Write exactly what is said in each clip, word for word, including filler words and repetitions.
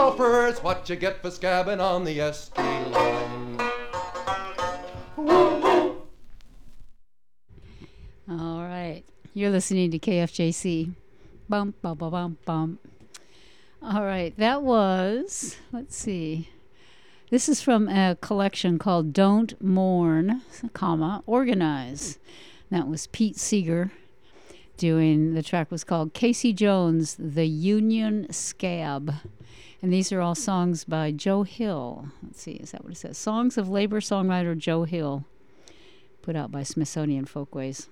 It's what you get for scabbing on the S T line. All right. You're listening to K F J C. Bum, bum, bum, bum, bum. All right. That was, let's see. This is from a collection called Don't Mourn, comma, Organize. That was Pete Seeger doing, the track was called Casey Jones, The Union Scab. And these are all songs by Joe Hill. Let's see, is that what it says? Songs of Labor songwriter Joe Hill, put out by Smithsonian Folkways.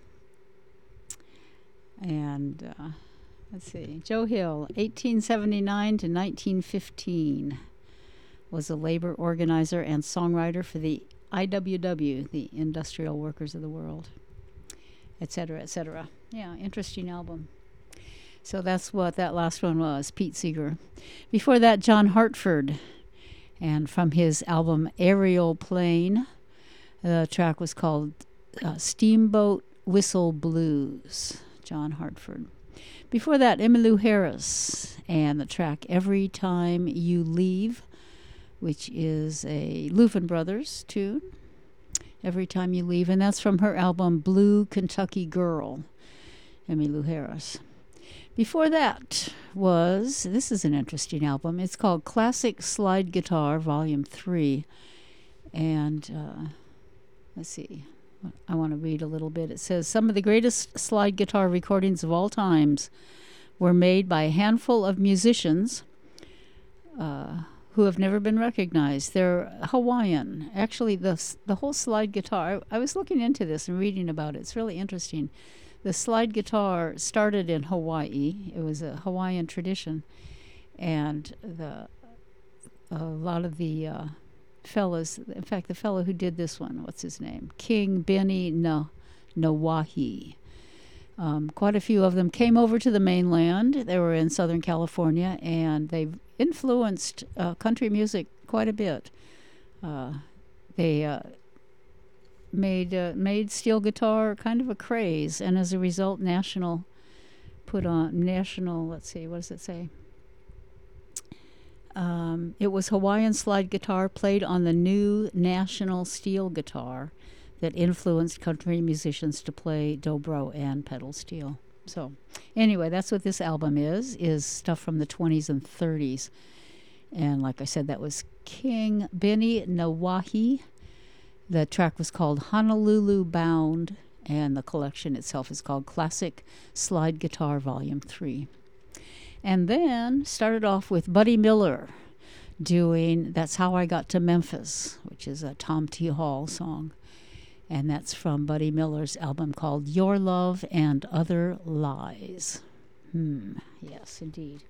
And uh, let's see, Joe Hill, eighteen seventy-nine to nineteen fifteen, was a labor organizer and songwriter for the I W W, the Industrial Workers of the World, et cetera, et cetera. Yeah, interesting album. So that's what that last one was, Pete Seeger. Before that, John Hartford. And from his album Aerial Plane, the track was called uh, Steamboat Whistle Blues, John Hartford. Before that, Emmylou Harris and the track Every Time You Leave, which is a Louvin Brothers tune, Every Time You Leave. And that's from her album Blue Kentucky Girl, Emmylou Harris. Before that was, this is an interesting album. It's called Classic Slide Guitar, Volume three. And uh, let's see, I want to read a little bit. It says, some of the greatest slide guitar recordings of all times were made by a handful of musicians uh, who have never been recognized. They're Hawaiian. Actually, the, the whole slide guitar, I, I was looking into this and reading about it. It's really interesting. The slide guitar started in Hawaii. It was a Hawaiian tradition. And the a lot of the uh, fellas, in fact, the fellow who did this one, what's his name? King Benny Na, Nawahi. Um, quite a few of them came over to the mainland. They were in Southern California, and they've influenced uh, country music quite a bit. Uh, they... Uh, made uh, made steel guitar kind of a craze, and as a result, National put on National. Let's see, what does it say? Um, it was Hawaiian slide guitar played on the new National steel guitar that influenced country musicians to play dobro and pedal steel. So, anyway, that's what this album is: is stuff from the twenties and thirties. And like I said, that was King Benny Nawahi. The track was called Honolulu Bound, and the collection itself is called Classic Slide Guitar Volume three. And then started off with Buddy Miller doing That's How I Got to Memphis, which is a Tom T. Hall song. And that's from Buddy Miller's album called Your Love and Other Lies. Hmm, yes, indeed.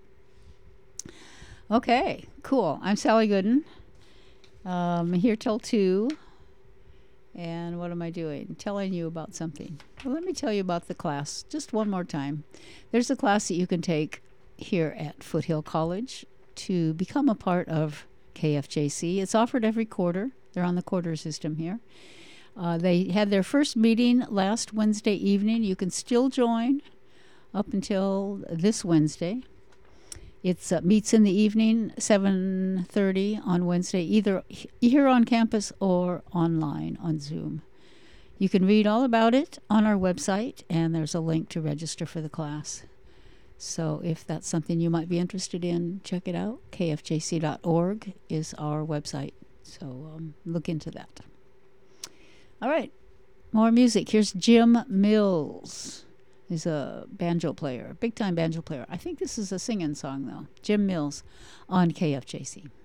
Okay, cool. I'm Sally Gooden. Um, here till two. And what am I doing? Telling you about something. Well, let me tell you about the class just one more time. There's a class that you can take here at Foothill College to become a part of K F J C. It's offered every quarter. They're on the quarter system here. Uh, they had their first meeting last Wednesday evening. You can still join up until this Wednesday. It uh, meets in the evening, seven thirty on Wednesday, either here on campus or online on Zoom. You can read all about it on our website, and there's a link to register for the class. So if that's something you might be interested in, check it out. K F J C dot org is our website, so um, look into that. All right, more music. Here's Jim Mills. He's a banjo player, big-time banjo player. I think this is a singing song, though. Jim Mills on K F J C.